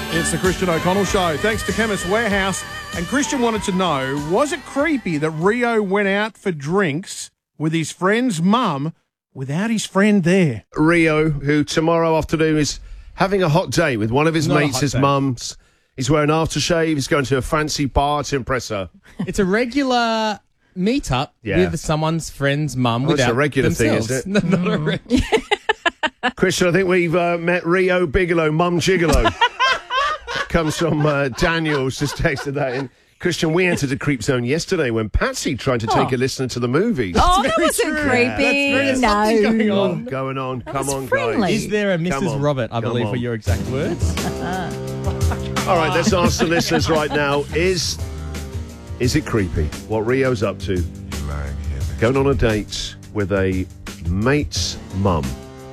It's the Christian O'Connell Show. Thanks to Chemist Warehouse. And Christian wanted to know, was it creepy that Rio went out for drinks with his friend's mum without his friend there? Rio, who tomorrow afternoon is having a hot day with one of his mates, his mum's. He's wearing aftershave. He's going to a fancy bar to impress her. It's a regular meet-up with someone's friend's mum without it's a regular themselves. thing, isn't it? Not a regular. Christian, I think we've met Rio Bigelow, Mum Gigolo. Comes from Daniel's, just texted that in. Christian, we entered the creep zone yesterday when Patsy tried to take a listener to the movies. Oh, that wasn't creepy. No. Going on. Come on, friendly. guys. Is there a Mrs. Robert, I believe, were your exact words? All right, let's ask the listeners right now. Is it creepy what Rio's up to? Going on a date with a mate's mum.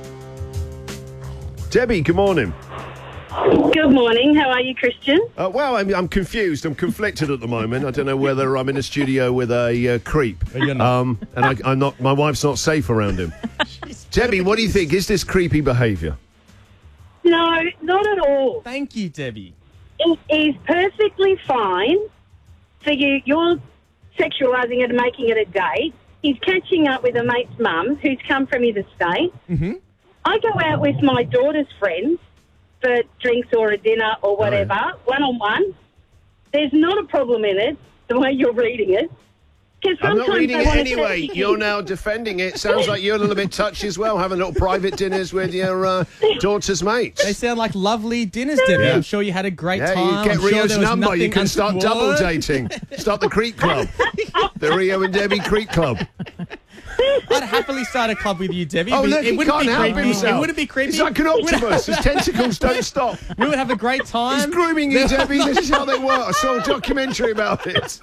Debbie, good morning. Good morning. How are you, Christian? Well, I'm confused. I'm conflicted at the moment. I don't know whether I'm in a studio with a creep. You're not. And I'm not. My wife's not safe around him. Debbie, what do you think? Is this creepy behaviour? No, not at all. Thank you, Debbie. It is perfectly fine for you. You're sexualising it and making it a date. He's catching up with a mate's mum who's come from his estate. Mm-hmm. I go out with my daughter's friends for drinks or a dinner or whatever, one-on-one. There's not a problem in it, the way you're reading it. I'm not reading it anyway. You're now defending it. Sounds like you're a little bit touchy as well, having little private dinners with your daughter's mates. They sound like lovely dinners, Debbie. Yeah. I'm sure you had a great time. You get I'm sure Rio's there was number. You nothing can start double untoward. dating. Start the Creep Club. The Rio and Debbie Creep Club. I'd happily start a club with you, Debbie. Oh, look, it he wouldn't can't be help creepy. himself. It wouldn't be creepy. He's like an octopus. His tentacles don't stop. We would have a great time. He's grooming you, Debbie. This is how they work. I saw a documentary about it.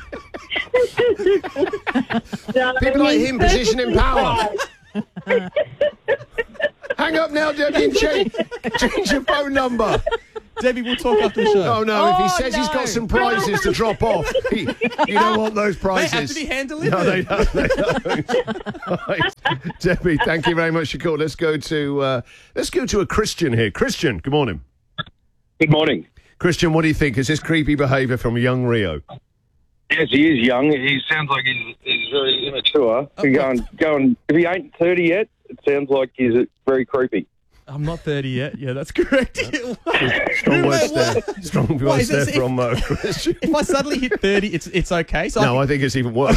People like him position in power. Hang up now, Debbie, and change your phone number. Debbie, we'll talk after the show. Oh, no, if he says he's got some prizes to drop off, you don't want those prizes. They have to be hand-delivered. No, they don't. All right. Debbie, thank you very much for your call. Let's go to a Christian here. Christian, good morning. Good morning. Christian, what do you think? Is this creepy behaviour from young Rio? Yes, he is young. He sounds like he's very immature. Going. If he ain't 30 yet, it sounds like he's very creepy. I'm not 30 yet. Yeah, that's correct. Strong words there. Strong words there from Christian. If I suddenly hit 30, it's okay. So no, I think it's even worse.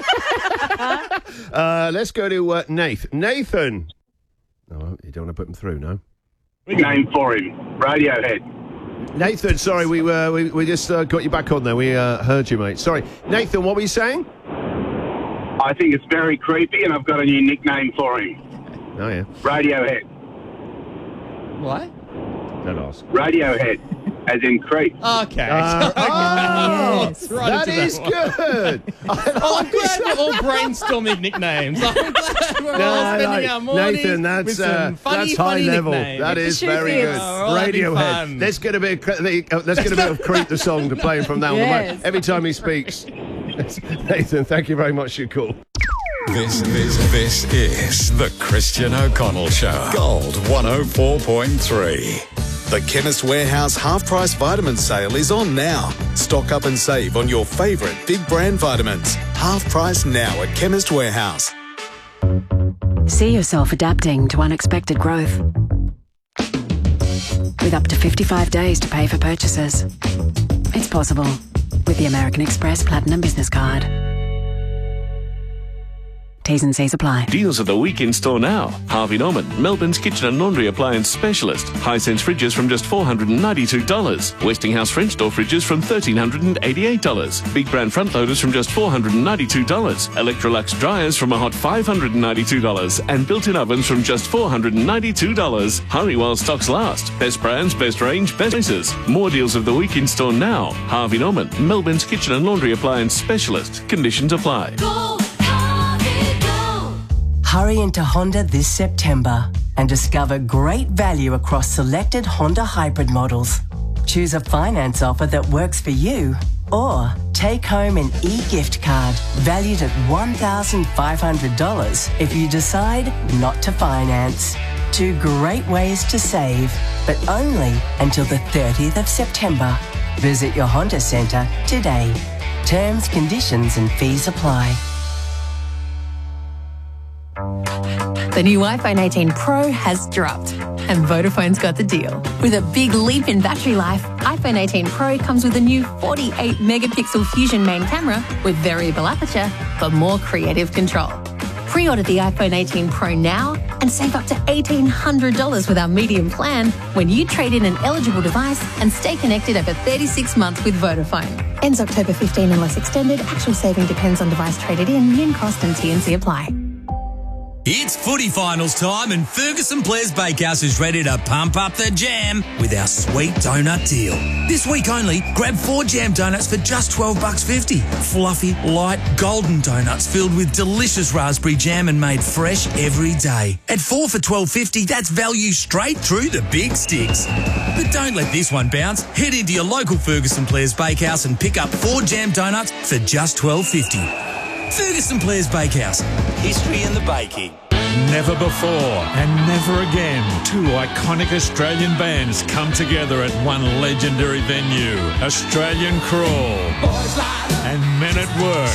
Let's go to Nathan. No, you don't want to put him through, no? Name for him, Radiohead. Nathan, sorry, we just got you back on there. We heard you, mate. Sorry. Nathan, what were you saying? I think it's very creepy, and I've got a new nickname for him. Oh, yeah. Radiohead. What? Don't ask. Radiohead, as in creep. Okay. Yes. Right That into is one. good. I'm glad we're all brainstorming nicknames. I'm glad we're all spending our morning Nathan, with some funny high level. nicknames. That is Shoot very it. good. Oh, well, that'd be Radiohead. fun. Let's get a bit of Creep the song to play him from now on. Yes. Every time he speaks. Nathan, thank you very much for your call. This is the Christian O'Connell Show. Gold 104.3. The Chemist Warehouse half-price vitamin sale is on now. Stock up and save on your favourite big brand vitamins. Half price now at Chemist Warehouse. See yourself adapting to unexpected growth. With up to 55 days to pay for purchases. It's possible with the American Express Platinum Business Card. T's and C's apply. Deals of the week in store now. Harvey Norman, Melbourne's kitchen and laundry appliance specialist. Hisense fridges from just $492. Westinghouse French door fridges from $1,388. Big brand front loaders from just $492. Electrolux dryers from a hot $592. And built-in ovens from just $492. Hurry while stocks last. Best brands, best range, best prices. More deals of the week in store now. Harvey Norman, Melbourne's kitchen and laundry appliance specialist. Conditions apply. Hurry into Honda this September and discover great value across selected Honda hybrid models. Choose a finance offer that works for you or take home an e-gift card valued at $1,500 if you decide not to finance. 2 great ways to save, but only until the 30th of September. Visit your Honda Centre today. Terms, conditions and fees apply. The new iPhone 18 Pro has dropped, and Vodafone's got the deal. With a big leap in battery life, iPhone 18 Pro comes with a new 48-megapixel Fusion main camera with variable aperture for more creative control. Pre-order the iPhone 18 Pro now and save up to $1,800 with our medium plan when you trade in an eligible device and stay connected over 36 months with Vodafone. Ends October 15 unless extended. Actual saving depends on device traded in. Min cost and T&C apply. It's footy finals time and Ferguson Players Bakehouse is ready to pump up the jam with our sweet donut deal. This week only, grab 4 jam donuts for just $12.50. Fluffy, light, golden donuts filled with delicious raspberry jam and made fresh every day. At 4 for $12.50, that's value straight through the big sticks. But don't let this one bounce. Head into your local Ferguson Players Bakehouse and pick up 4 jam donuts for just $12.50. Ferguson Players Bakehouse. History in the baking. Never before and never again, 2 iconic Australian bands come together at one legendary venue. Australian Crawl and Men at Work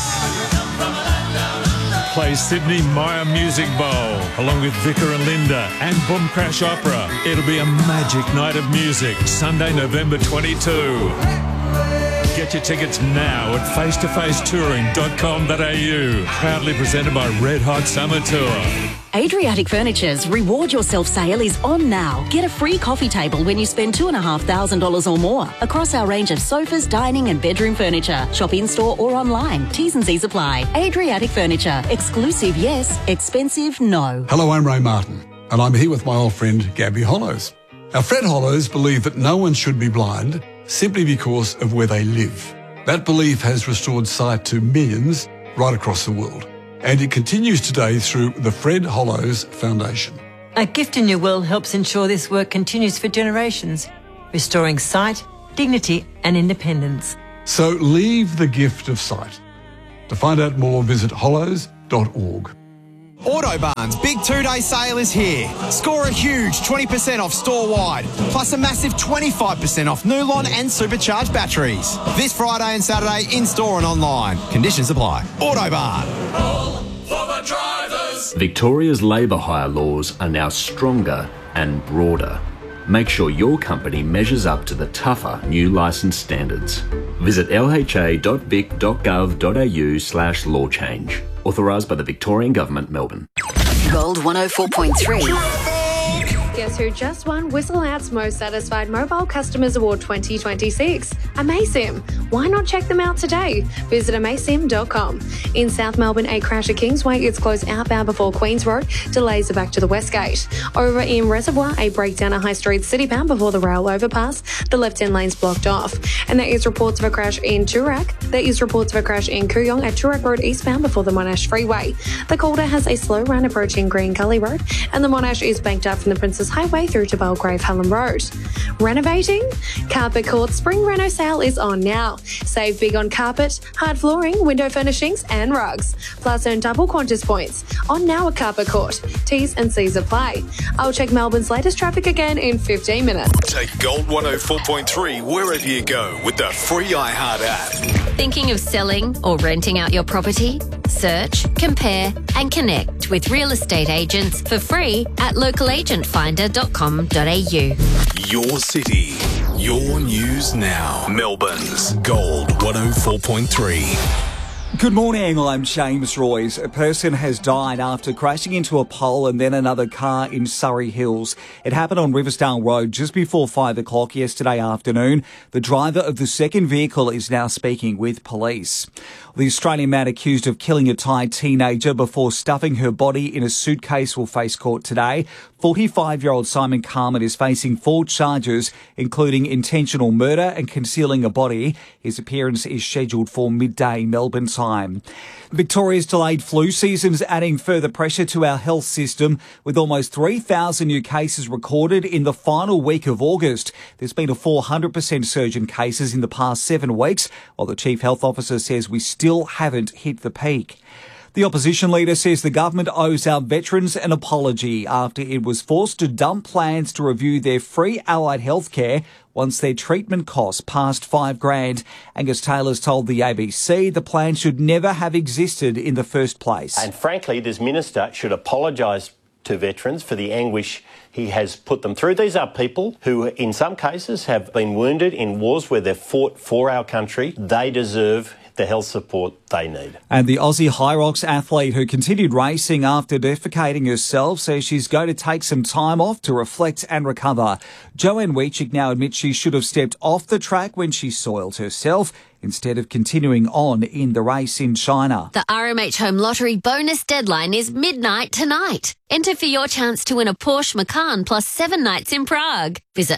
play Sydney Myer Music Bowl along with Vicar and Linda and Boom Crash Opera. It'll be a magic night of music, Sunday, November 22. Get your tickets now at faceToFaceTouring.com.au. Proudly presented by Red Hot Summer Tour. Adriatic Furniture's Reward Yourself sale is on now. Get a free coffee table when you spend $2,500 or more across our range of sofas, dining and bedroom furniture. Shop in-store or online. T's and C's apply. Adriatic Furniture. Exclusive, yes. Expensive, no. Hello, I'm Ray Martin, and I'm here with my old friend Gabby Hollows. Now, Fred Hollows believed that no one should be blind simply because of where they live. That belief has restored sight to millions right across the world. And it continues today through the Fred Hollows Foundation. A Gift in Your Will helps ensure this work continues for generations, restoring sight, dignity and independence. So leave the gift of sight. To find out more, visit hollows.org. Autobarn's big 2-day sale is here. Score a huge 20% off store-wide, plus a massive 25% off Nulon and supercharged batteries. This Friday and Saturday in-store and online. Conditions apply. Autobarn. For the drivers. Victoria's labour hire laws are now stronger and broader. Make sure your company measures up to the tougher new licence standards. Visit lha.vic.gov.au/law change. Authorised by the Victorian Government, Melbourne. Gold 104.3. Guess who just won Whistle Out's Most Satisfied Mobile Customers Award 2026? Amaysim. Why not check them out today? Visit amaysim.com. In South Melbourne, a crash at Kingsway. It's closed outbound before Queens Road. Delays are back to the West Gate. Over in Reservoir, a breakdown at High Street Citybound before the rail overpass. The left-hand lane's blocked off. And there is reports of a crash in Toorak. There is reports of a crash in Kooyong at Toorak Road eastbound before the Monash Freeway. The Calder has a slow run approaching Green Gully Road. And the Monash is banked up from the Princess Highway through to Belgrave Hallam Road. Renovating? Carpet Court Spring Reno sale is on now. Save big on carpet, hard flooring, window furnishings and rugs. Plus earn double Qantas points. On now at Carpet Court. T's and C's apply. I'll check Melbourne's latest traffic again in 15 minutes. Take Gold 104.3 wherever you go with the free iHeart app. Thinking of selling or renting out your property? Search, compare and connect with real estate agents for free at localagentfinder.com.au. Your city, your news now. Melbourne's Gold 104.3. Good morning, I'm James Royce. A person has died after crashing into a pole and then another car in Surrey Hills. It happened on Riversdale Road just before 5 o'clock yesterday afternoon. The driver of the second vehicle is now speaking with police. The Australian man accused of killing a Thai teenager before stuffing her body in a suitcase will face court today. 45-year-old Simon Carmen is facing 4 charges, including intentional murder and concealing a body. His appearance is scheduled for midday Melbourne time. Victoria's delayed flu season is adding further pressure to our health system, with almost 3,000 new cases recorded in the final week of August. There's been a 400% surge in cases in the past 7 weeks, while the Chief Health Officer says we still haven't hit the peak. The opposition leader says the government owes our veterans an apology after it was forced to dump plans to review their free allied healthcare once their treatment costs passed $5,000. Angus Taylor's told the ABC the plan should never have existed in the first place. And frankly, this minister should apologise to veterans for the anguish he has put them through. These are people who, in some cases, have been wounded in wars where they've fought for our country. They deserve the health support they need. And the Aussie Hyrox athlete who continued racing after defecating herself says she's going to take some time off to reflect and recover. Joanne Weechik now admits she should have stepped off the track when she soiled herself instead of continuing on in the race in China. The RMH Home Lottery bonus deadline is midnight tonight. Enter for your chance to win a Porsche Macan plus 7 nights in Prague. Visit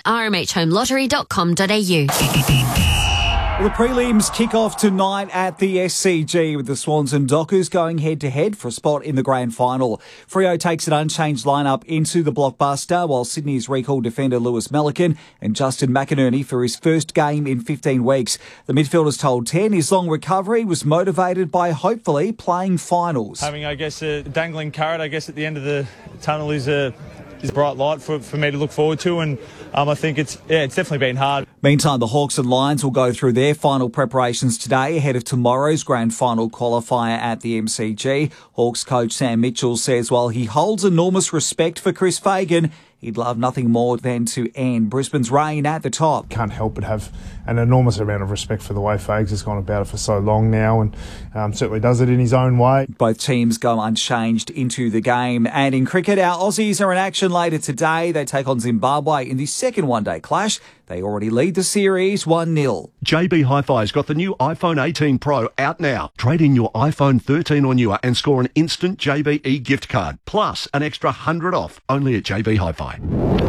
rmhomelottery.com.au. The prelims kick off tonight at the SCG with the Swans and Dockers going head-to-head for a spot in the grand final. Freo takes an unchanged lineup into the blockbuster, while Sydney's recall defender Lewis Melican and Justin McInerney for his first game in 15 weeks. The midfielder's told 10 his long recovery was motivated by hopefully playing finals. Having, I guess, a dangling carrot, I guess, at the end of the tunnel is a bright light for me to look forward to, and I think it's definitely been hard. Meantime, the Hawks and Lions will go through their final preparations today ahead of tomorrow's grand final qualifier at the MCG. Hawks coach Sam Mitchell says while he holds enormous respect for Chris Fagan, he'd love nothing more than to end Brisbane's reign at the top. Can't help but have an enormous amount of respect for the way Fags has gone about it for so long now, and certainly does it in his own way. Both teams go unchanged into the game. And in cricket, our Aussies are in action later today. They take on Zimbabwe in the second one-day clash. They already lead the series 1-0. JB Hi-Fi's got the new iPhone 18 Pro out now. Trade in your iPhone 13 or newer and score an instant JB gift card, plus an extra $100 off, only at JB Hi-Fi.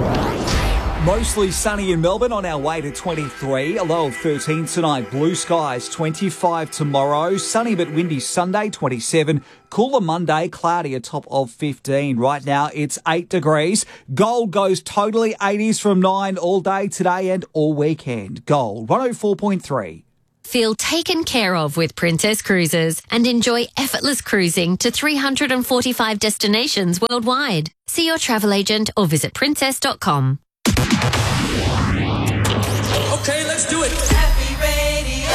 Mostly sunny in Melbourne, on our way to 23, a low of 13 tonight, blue skies 25 tomorrow, sunny but windy Sunday 27, cooler Monday, cloudy, a top of 15. Right now it's 8 degrees. Gold goes totally 80s from 9 all day today and all weekend. Gold 104.3. Feel taken care of with Princess Cruises and enjoy effortless cruising to 345 destinations worldwide. See your travel agent or visit princess.com. Okay, let's do it. Happy Radio.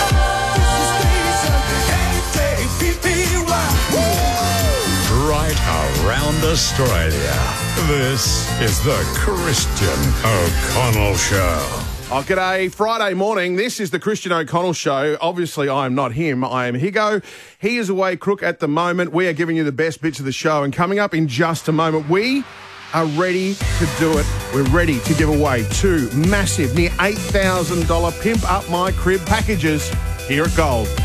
Right around Australia. This is the Christian O'Connell Show. Oh, g'day. Friday morning. This is the Christian O'Connell Show. Obviously, I am not him. I am Higo. He is away crook at the moment. We are giving you the best bits of the show. And coming up in just a moment, we are ready to do it. We're ready to give away 2 massive, near $8,000 Pimp Up My Crib packages here at Gold.